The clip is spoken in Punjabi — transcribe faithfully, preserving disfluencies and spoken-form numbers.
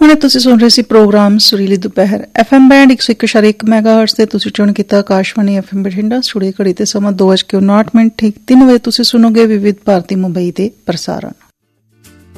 ਹੁਣੇ ਤੁਸੀਂ ਸੁਣ ਰਹੇ ਸੀ ਪ੍ਰੋਗਰਾਮ ਸੁਰੀਲੀ ਦੁਪਹਿਰ ਐਫ ਐਮ ਬੈਂਡ ਇੱਕ ਸੌ ਇੱਕ ਇਸ਼ਾਰੇ ਇੱਕ ਮੈਗਾਹਰਟਜ਼ ਤੇ ਤੁਸੀਂ ਚੁਣ ਕੀਤਾ Akashvani F M Bathinda. Studio ਘੜੀ ਤੇ ਸਮਾਂ ਦੋ ਵੱਜ ਕੇ ਉਨਾਹਠ ਮਿੰਟ, ਠੀਕ ਤਿੰਨ ਵਜੇ ਤੁਸੀਂ ਸੁਣੋਗੇ ਵਿਵਿਧ ਭਾਰਤੀ ਮੁੰਬਈ ਦੇ ਪ੍ਰਸਾਰਣ।